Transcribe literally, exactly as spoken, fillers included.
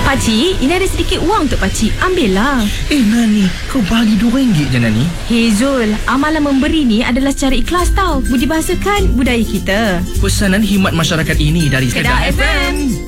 Pakcik, ini ada sedikit wang untuk pakcik. Ambillah. Eh Nani, kau bagi dua ringgit je Nani. Hei Zul, amalan memberi ni adalah secara ikhlas tau. Budi bahasa kan budaya kita. Pesanan khidmat masyarakat ini dari Kedah F M.